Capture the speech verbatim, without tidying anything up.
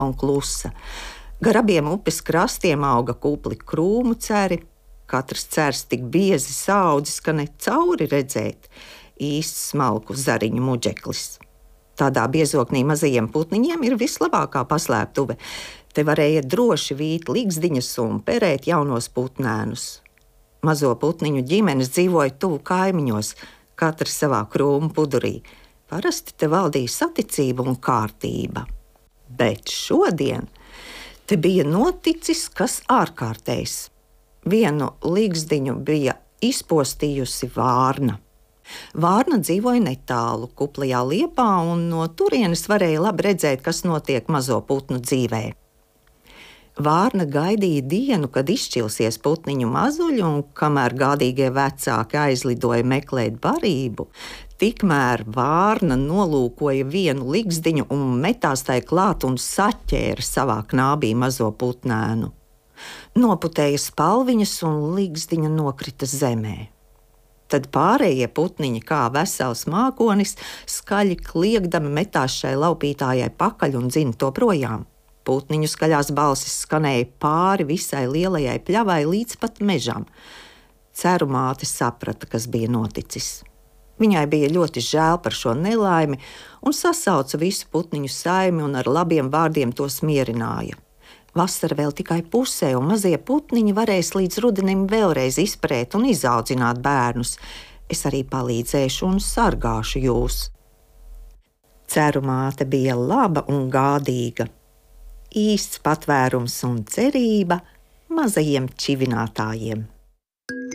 un klusa. Gar abiem upes krastiem auga kupli krūmu ceri, katrs cers tik biezi saudzis, ka ne cauri redzēt, īsts smalku zariņu muģeklis. Tādā biezoknī mazajiem putniņiem ir vislabākā paslēptuve. Te varēja droši vīt ligzdiņas un perēt jaunos putnēnus. Mazo putniņu ģimenes dzīvoja tuvu kaimiņos, katrs savā krūmu pudurī. Parasti te valdīja saticība un kārtība. Bet šodien te bija noticis kas ārkārtējs. Vienu ligzdiņu bija izpostījusi vārna. Vārna dzīvoja netālu kuplajā liepā, un no turienes varēja labi redzēt, kas notiek mazo putnu dzīvē. Vārna gaidīja dienu, kad izšķilsies putniņu mazuļi, un kamēr gādīgie vecāki aizlidoja meklēt barību, tikmēr vārna nolūkoja vienu ligzdiņu un metās tai klāt un saķēra savā knābī mazo putnēnu. Noputēja spalviņas un ligzdiņa nokrita zemē. Tad pārējie putniņi, kā vesels mākonis, skaļi kliegdami metās šai laupītājai pakaļ un dzina to projām. Putniņu skaļās balsis skanēja pāri visai lielajai pļavai līdz pat mežam. Ceru māte saprata, kas bija noticis. Viņai bija ļoti žēl par šo nelaimi un sasauca visu putniņu saimi un ar labiem vārdiem tos mierināja. Vasara vēl tikai pusē, un mazie putniņi varēs līdz rudenim vēlreiz izperēt un izaudzināt bērnus. Es arī palīdzēšu un sargāšu jūs. Ceru māte bija laba un gādīga. Īsts patvērums un cerība mazajiem čivinātājiem.